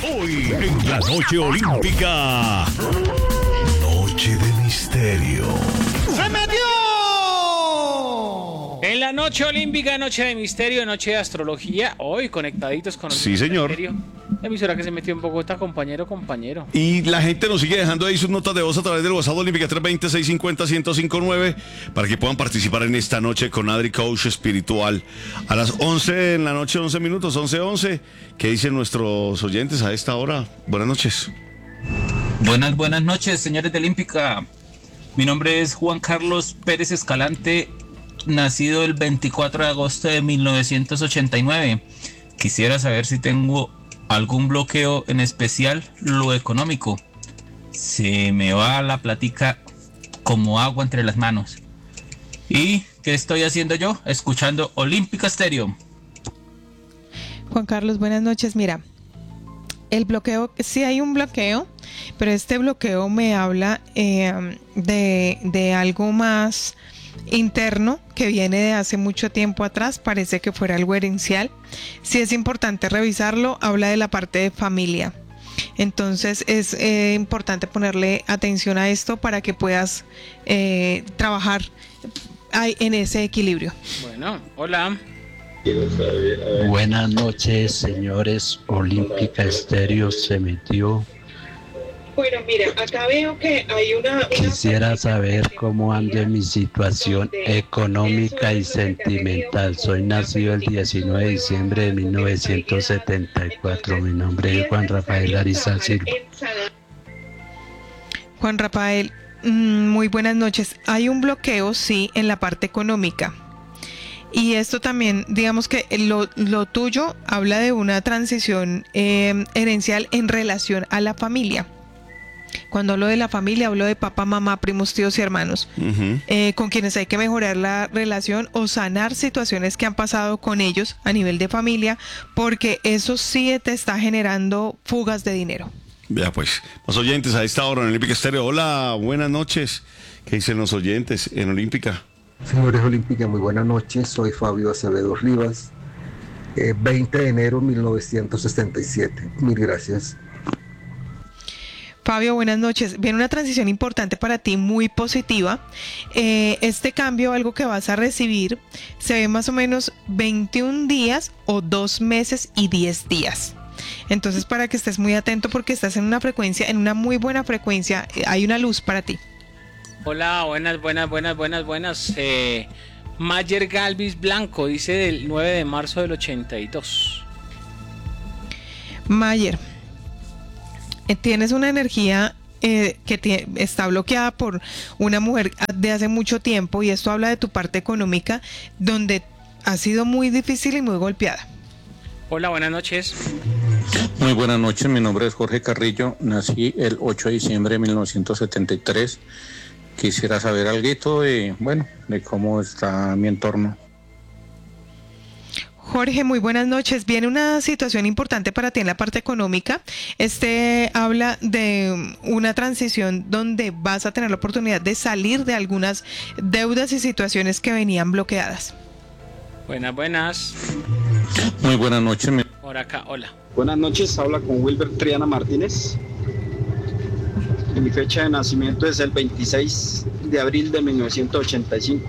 Hoy en la noche olímpica. Noche de misterio. ¡Se metió! En la noche olímpica, noche de misterio, noche de astrología. Hoy conectaditos con Sí, señor. La emisora que se metió en Bogotá, compañero. Y la gente nos sigue dejando ahí sus notas de voz a través del WhatsApp Olímpica 320-650-1059 para que puedan participar en esta noche con Adri Coach Espiritual. A las 11 en la noche, 11 minutos, 11:11. ¿Qué dicen nuestros oyentes a esta hora? Buenas noches. Buenas noches, señores de Olímpica. Mi nombre es Juan Carlos Pérez Escalante, nacido el 24 de agosto de 1989. Quisiera saber si tengo algún bloqueo, en especial lo económico. Se me va la platica como agua entre las manos. ¿Y qué estoy haciendo yo? Escuchando Olímpica Stereo. Juan Carlos, buenas noches. Mira, el bloqueo, sí hay un bloqueo, pero este bloqueo me habla de algo más interno que viene de hace mucho tiempo atrás. Parece que fuera algo herencial. Sí es importante revisarlo. Habla de la parte de familia. Entonces es importante ponerle atención a esto para que puedas trabajar en ese equilibrio. Bueno, hola. Buenas noches, señores. Olímpica Estéreo se metió. Bueno, mira, acá veo que hay una Quisiera saber cómo anda mi situación económica y sentimental. Soy nacido el 19 de diciembre de 1974. Mi nombre es Juan Rafael Ariza Silva. Juan Rafael, muy buenas noches. Hay un bloqueo, sí, en la parte económica. Y esto también, digamos que lo tuyo habla de una transición herencial en relación a la familia. Cuando hablo de la familia, hablo de papá, mamá, primos, tíos y hermanos, con quienes hay que mejorar la relación o sanar situaciones que han pasado con ellos a nivel de familia, porque eso sí te está generando fugas de dinero. Ya pues, los oyentes a esta hora en Olímpica Estéreo. Hola, buenas noches. ¿Qué dicen los oyentes en Olímpica? Señores Olímpica, muy buenas noches. Soy Fabio Acevedo Rivas, 20 de enero de 1977. Mil gracias. Fabio, buenas noches. Viene una transición importante para ti, muy positiva. Este cambio, algo que vas a recibir, se ve más o menos 21 días o 2 meses y 10 días. Entonces, para que estés muy atento porque estás en una frecuencia, en una muy buena frecuencia, hay una luz para ti. Hola, buenas. Mayer Galvis Blanco, dice del 9 de marzo del 82. Mayer, tienes una energía que está bloqueada por una mujer de hace mucho tiempo, y esto habla de tu parte económica, donde ha sido muy difícil y muy golpeada. Hola, buenas noches. Muy buenas noches, mi nombre es Jorge Carrillo, nací el 8 de diciembre de 1973. Quisiera saber algo de cómo está mi entorno. Jorge, muy buenas noches. Viene una situación importante para ti en la parte económica. Habla de una transición donde vas a tener la oportunidad de salir de algunas deudas y situaciones que venían bloqueadas. Buenas. Muy buenas noches. Por acá, hola. Buenas noches, habla con Wilber Triana Martínez. Mi fecha de nacimiento es el 26 de abril de 1985.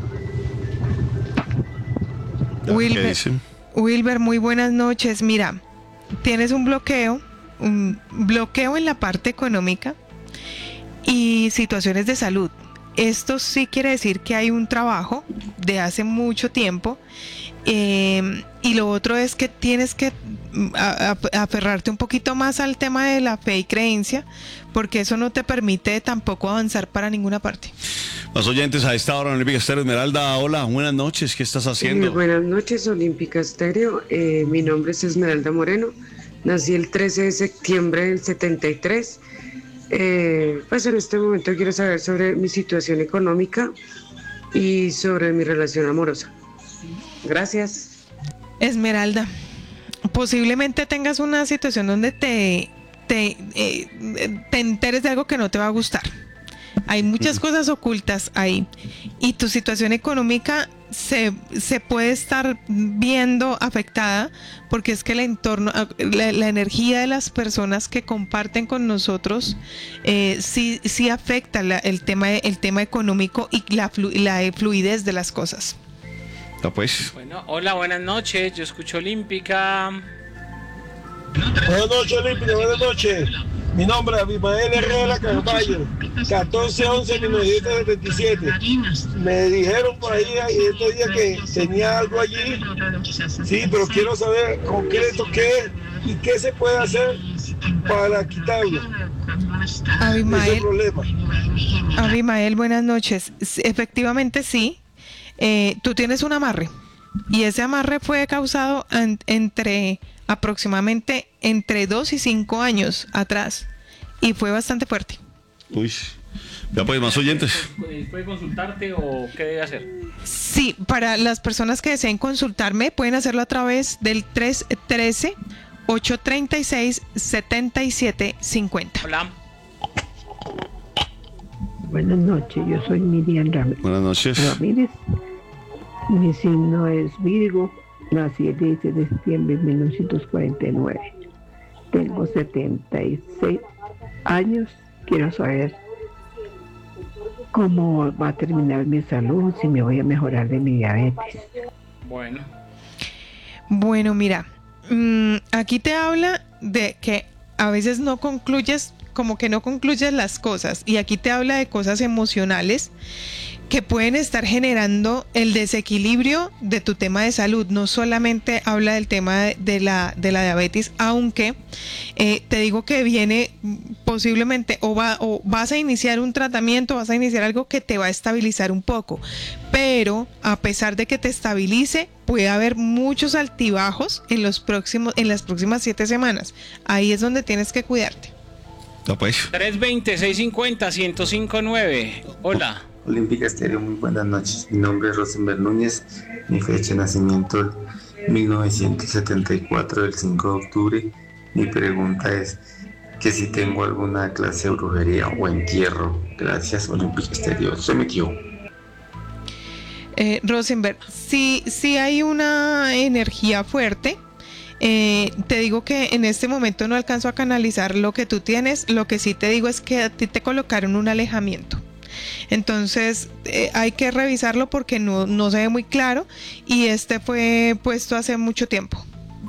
Wilber, muy buenas noches. Mira, tienes un bloqueo en la parte económica y situaciones de salud. Esto sí quiere decir que hay un trabajo de hace mucho tiempo, y lo otro es que tienes que aferrarte un poquito más al tema de la fe y creencia, porque eso no te permite tampoco avanzar para ninguna parte. Los oyentes a esta hora en Olímpica Estéreo. Esmeralda, hola, buenas noches. ¿Qué estás haciendo? Buenas noches, Olímpica Estéreo. Mi nombre es Esmeralda Moreno. Nací el 13 de septiembre del 73. Pues en este momento quiero saber sobre mi situación económica y sobre mi relación amorosa. Gracias. Esmeralda, posiblemente tengas una situación donde te enteres de algo que no te va a gustar. Hay muchas cosas ocultas ahí, y tu situación económica se puede estar viendo afectada porque es que el entorno, la energía de las personas que comparten con nosotros sí afecta el tema económico y la fluidez de las cosas. Pues. Bueno, hola, buenas noches. Yo escucho Olímpica. Buenas noches, Olímpica. Buenas noches. Mi nombre es Abimael Herrera Carballo, 14-11-1977. Me dijeron por ahí estos días que tenía algo allí. Sí, pero quiero saber concreto qué y qué se puede hacer para quitarlo. Abimael, Abimael, buenas noches. Efectivamente sí. Tú tienes un amarre y ese amarre fue causado aproximadamente entre 2 y 5 años atrás y fue bastante fuerte. Uy, ya pues, más oyentes. ¿Puede consultarte o qué debe hacer? Sí, para las personas que deseen consultarme pueden hacerlo a través del 313-836-7750. Hola. Buenas noches, yo soy Miriam Ramírez. Buenas noches. Ramírez. Mi signo es Virgo, nací el 16 de septiembre de 1949. Tengo 76 años, quiero saber cómo va a terminar mi salud, si me voy a mejorar de mi diabetes. Bueno, mira, aquí te habla de que a veces no concluyes las cosas y aquí te habla de cosas emocionales que pueden estar generando el desequilibrio de tu tema de salud. No solamente habla del tema de la diabetes, aunque te digo que viene posiblemente o vas a iniciar un tratamiento, vas a iniciar algo que te va a estabilizar un poco, pero a pesar de que te estabilice, puede haber muchos altibajos en las próximas 7 semanas. Ahí es donde tienes que cuidarte. Pues. 320-650-1059. Hola. Olímpica Estéreo, muy buenas noches. Mi nombre es Rosenberg Núñez, mi fecha de nacimiento 1974, del 5 de octubre. Mi pregunta es que si tengo alguna clase de brujería o entierro. Gracias, Olímpica Estéreo. Se metió. Rosenberg, sí hay una energía fuerte. Te digo que en este momento no alcanzo a canalizar lo que tú tienes. Lo que sí te digo es que a ti te colocaron un alejamiento. Entonces hay que revisarlo porque no se ve muy claro y este fue puesto hace mucho tiempo.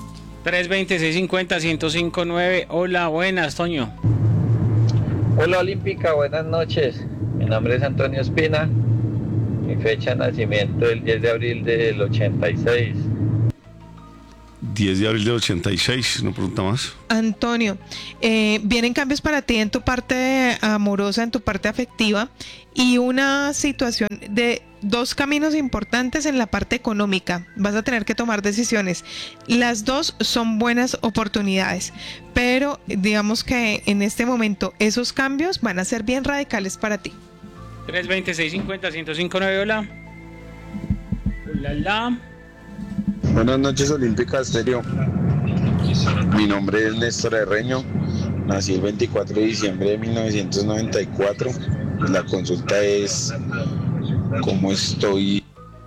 320-650-1059. Hola, buenas, Toño. Hola, Olímpica, buenas noches. Mi nombre es Antonio Espina. Mi fecha de nacimiento es el 10 de abril del 86. 10 de abril del 86, no pregunta más. Antonio, vienen cambios para ti en tu parte amorosa, en tu parte afectiva y una situación de 2 caminos importantes en la parte económica. Vas a tener que tomar decisiones. Las 2 son buenas oportunidades, pero digamos que en este momento esos cambios van a ser bien radicales para ti. 320-650-1059, hola. Hola. Buenas noches, Olímpica Estéreo. Mi nombre es Néstor Herreño. Nací el 24 de diciembre de 1994. La consulta es ¿cómo estoy?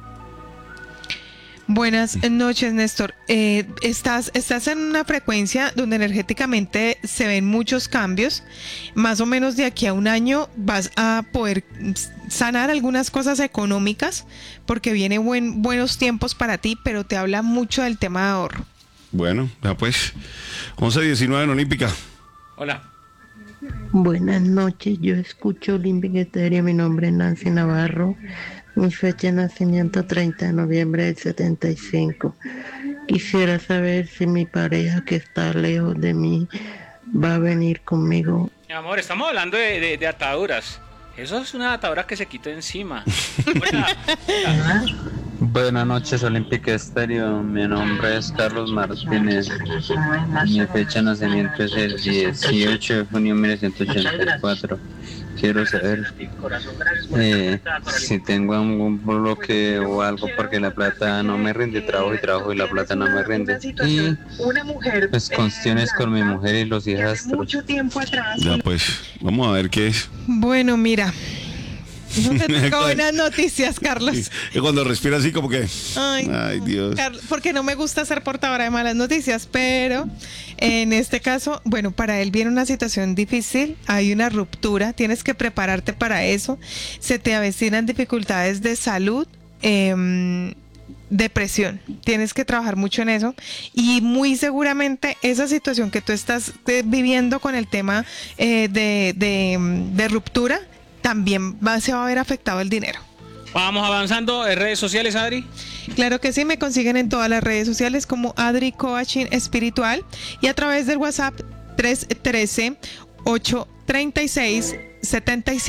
Buenas noches, Néstor. Estás en una frecuencia donde energéticamente se ven muchos cambios. Más o menos de aquí a un año vas a poder sanar algunas cosas económicas porque vienen buenos tiempos para ti, pero te habla mucho del tema de ahorro. Bueno, ya pues, 11:19 en Olímpica. Hola. Buenas noches, yo escucho Olímpica Estéreo, mi nombre es Nancy Navarro, mi fecha de nacimiento 30 de noviembre del 75. Quisiera saber si mi pareja que está lejos de mí va a venir conmigo. Mi amor, estamos hablando de ataduras. Eso es una atadura que se quitó encima. Hola. Buenas noches, Olímpica Estéreo. Mi nombre es Carlos Martínez. Mi fecha de nacimiento es el 18 de junio de 1984. Quiero saber si tengo algún bloque o algo porque la plata no me rinde, trabajo y la plata no me rinde. Y pues cuestiones con mi mujer y los hijastros. Ya pues, vamos a ver qué es. Bueno, mira, No te tengo buenas noticias, Carlos. Y cuando respira así como que... Ay, Dios. Carlos, porque no me gusta ser portadora de malas noticias, pero en este caso, bueno, para él viene una situación difícil, hay una ruptura, tienes que prepararte para eso, se te avecinan dificultades de salud, depresión, tienes que trabajar mucho en eso y muy seguramente esa situación que tú estás viviendo con el tema de ruptura también se va a ver afectado el dinero. Vamos avanzando en redes sociales, Adri. Claro que sí, me consiguen en todas las redes sociales como Adri Coaching Espiritual y a través del WhatsApp 313-836-77